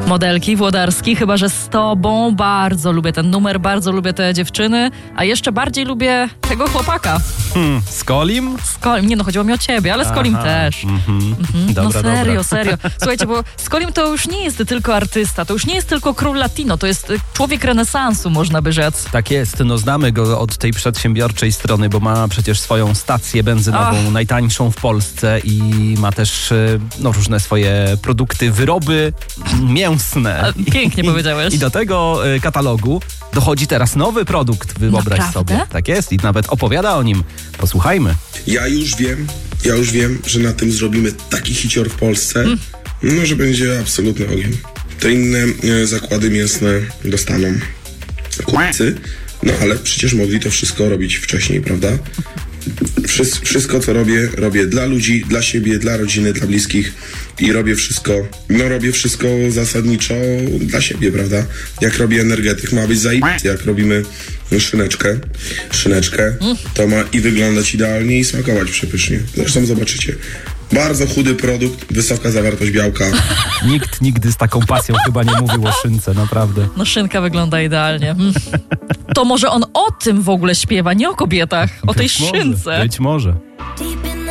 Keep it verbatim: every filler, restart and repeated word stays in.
Modelki Włodarski, chyba że z tobą. Bardzo lubię ten numer, bardzo lubię te dziewczyny, a jeszcze bardziej lubię tego chłopaka. Hmm, z Kolim? Z Kolim, nie no, chodziło mi o ciebie, ale z Kolim Aha, też. Mm-hmm. Mhm. Dobra, no serio, dobra. serio. Słuchajcie, bo z Kolim to już nie jest tylko artysta, to już nie jest tylko król latino, to jest człowiek renesansu, można by rzec. Tak jest, no znamy go od tej przedsiębiorczej strony, bo ma przecież swoją stację benzynową, Ach. najtańszą w Polsce i ma też no, różne swoje produkty, wyroby mięsne. A, pięknie I, powiedziałeś. I do tego y, katalogu dochodzi teraz nowy produkt, wyobraź Naprawdę? sobie. Tak jest i nawet opowiada o nim. Posłuchajmy. Ja już wiem, ja już wiem, że na tym zrobimy taki hicior w Polsce, mm. no, że będzie absolutny ogień. Te inne e, zakłady mięsne dostaną kupcy, no ale przecież mogli to wszystko robić wcześniej, prawda? Wszystko, wszystko, co robię, robię dla ludzi, dla siebie, dla rodziny, dla bliskich i robię wszystko, no robię wszystko zasadniczo dla siebie, prawda? Jak robię energetyk, ma być zajebisty. Jak robimy szyneczkę, szyneczkę, to ma i wyglądać idealnie i smakować przepysznie. Zresztą zobaczycie. Bardzo chudy produkt, wysoka zawartość białka. Nikt nigdy z taką pasją chyba nie mówił o szynce, naprawdę. No szynka wygląda idealnie. Mm. To może on o tym w ogóle śpiewa, nie o kobietach, o tej Być może, szynce. Być może.